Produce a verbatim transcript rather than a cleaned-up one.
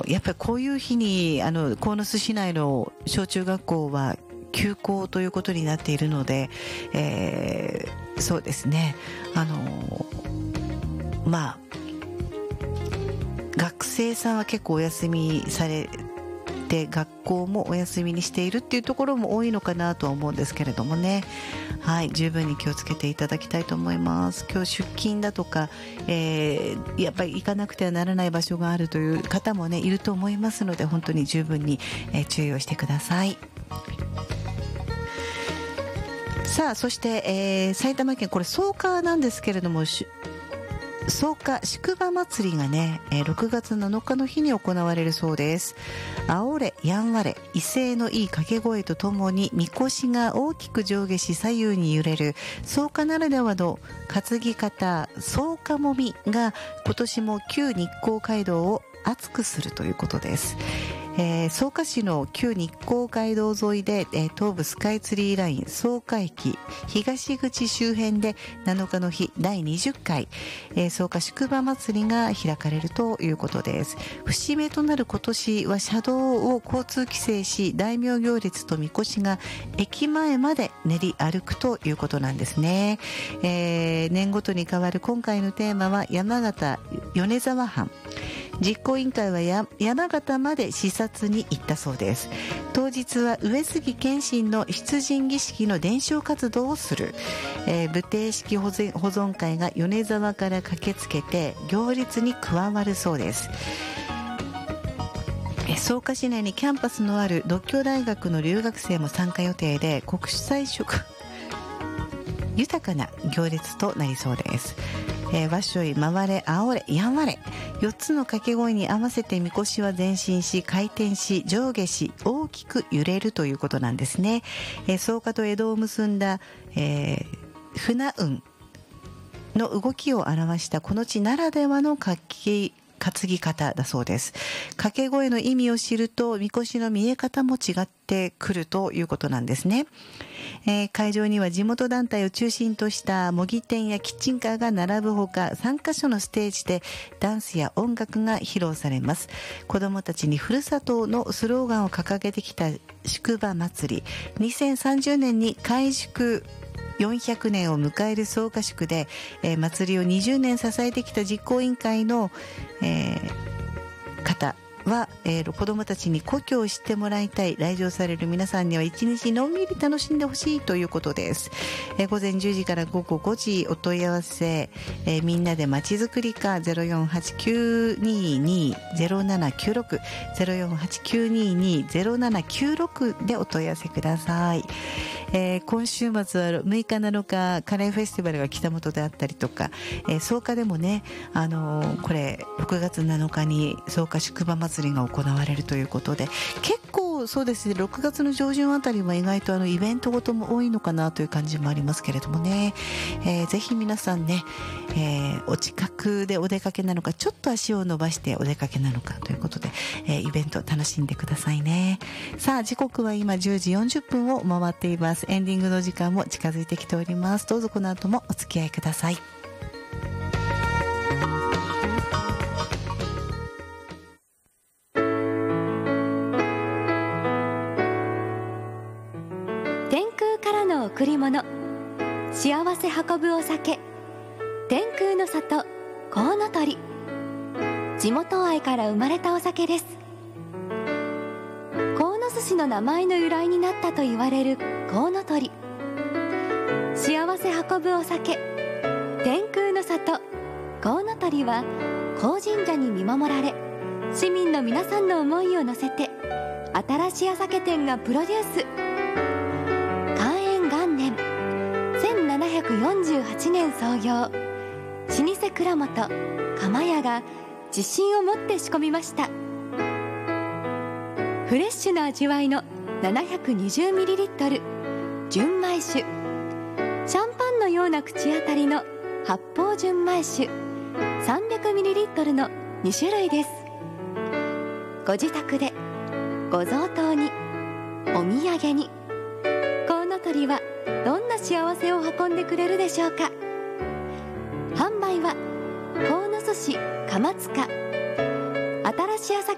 やっぱりこういう日にあの鴻巣市内の小中学校は休校ということになっているので、えー、そうですね、あのまあ学生さんは結構お休みされて、学校もお休みにしているっていうところも多いのかなとは思うんですけれどもね。はい、十分に気をつけていただきたいと思います。今日出勤だとか、えー、やっぱり行かなくてはならない場所があるという方もねいると思いますので、本当に十分に、えー、注意をしてください。さあ、そして、えー、埼玉県、これ草加なんですけれども、草加宿場祭りがね、ろくがつなのかの日に行われるそうです。煽れやんわれ、威勢のいい掛け声とともにみこしが大きく上下し左右に揺れる草加ならではの担ぎ方、草加もみが今年も旧日光街道を熱くするということです。えー、草加市の旧日光街道沿いで、えー、東武スカイツリーライン草加駅東口周辺でなのかの日だいにじゅっかい、えー、草加宿場祭りが開かれるということです。節目となる今年は車道を交通規制し、大名行列とみこしが駅前まで練り歩くということなんですね。えー、年ごとに変わる今回のテーマは山形米沢藩。実行委員会はや山形まで視察に行ったそうです。当日は上杉謙信の出陣儀式の伝承活動をする、えー、武定式保存、保存会が米沢から駆けつけて行列に加わるそうです。草加市内にキャンパスのある獨協大学の留学生も参加予定で、国際色豊かな行列となりそうです。えー、わっしょい、回れ、煽れ、やんわれ、よっつの掛け声に合わせてみこしは前進し、回転し、上下し、大きく揺れるということなんですね。えー、草加と江戸を結んだ、えー、船運の動きを表したこの地ならではの活気担ぎ方だそうです。掛け声の意味を知ると、みこしの見え方も違ってくるということなんですね。えー、会場には地元団体を中心とした模擬店やキッチンカーが並ぶほか、さんかしょのステージでダンスや音楽が披露されます。子どもたちにふるさとのスローガンを掲げてきた宿場祭り、にせんさんじゅうねんに開宿よんひゃくねんを迎える草加宿で、えー、祭りをにじゅうねん支えてきた実行委員会の、えー、方は、えー、子どもたちに故郷を知ってもらいたい。来場される皆さんには一日のんびり楽しんでほしいということです。えー、午前じゅうじからごごごじお問い合わせ、えー、みんなでまちづくり課 ゼロよんはちきゅうにーにー ゼロななきゅうろく ゼロよんはちきゅうにーにー ゼロななきゅうろくでお問い合わせください。えー、今週末はむいかなのかカレーフェスティバルが北本であったりとか、えー、草加でもね、あのー、これろくがつなのかに草加宿場祭りが行われるということで、結構そうですね、ろくがつの上旬あたりは意外とあのイベントごとも多いのかなという感じもありますけれどもね、えー、ぜひ皆さんね、えー、お近くでお出かけなのか、ちょっと足を伸ばしてお出かけなのかということで、えー、イベント楽しんでくださいね。さあ、時刻は今じゅうじよんじゅっぷんを回っています。エンディングの時間も近づいてきております。どうぞこの後もお付き合いください。 天空からの贈り物、幸せ運ぶお酒、天空の里コウノトリ。地元愛から生まれたお酒です。寿司の名前の由来になったと言われるコウノトリ。幸せ運ぶお酒、天空の里コウノトリは高神社に見守られ、市民の皆さんの思いを乗せて新しい酒店がプロデュース。寛永元年せんななひゃくよんじゅうはちねん創業、老舗蔵元釜屋が自信を持って仕込みました。フレッシュな味わいの ななひゃくにじゅうミリリットル 純米酒、シャンパンのような口当たりの発泡純米酒 さんびゃくミリリットル のに種類です。ご自宅で、ご贈答に、お土産に、コウノトリはどんな幸せを運んでくれるでしょうか。販売は鴻巣市鎌塚新しい朝